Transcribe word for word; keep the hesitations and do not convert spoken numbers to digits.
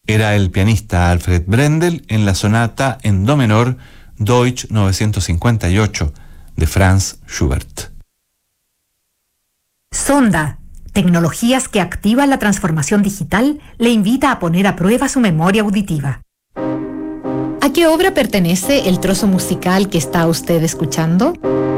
Era el pianista Alfred Brendel en la sonata en do menor Deutsch novecientos cincuenta y ocho de Franz Schubert. Sonda, tecnologías que activan la transformación digital, le invita a poner a prueba su memoria auditiva. ¿A qué obra pertenece el trozo musical que está usted escuchando?